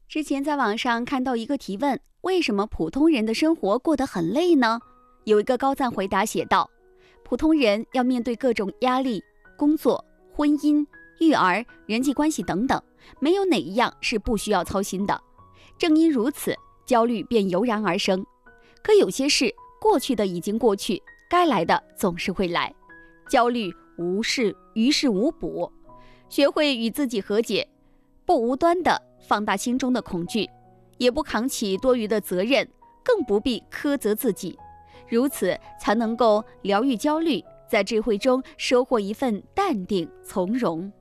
之前在网上看到一个提问，为什么普通人的生活过得很累呢？有一个高赞回答写道，普通人要面对各种压力，工作、婚姻、育儿、人际关系等等，没有哪一样是不需要操心的。正因如此，焦虑便油然而生。可有些事过去的已经过去，该来的总是会来，焦虑于事无补。学会与自己和解，不无端地放大心中的恐惧，也不扛起多余的责任，更不必苛责自己，如此才能够疗愈焦虑，在智慧中收获一份淡定从容。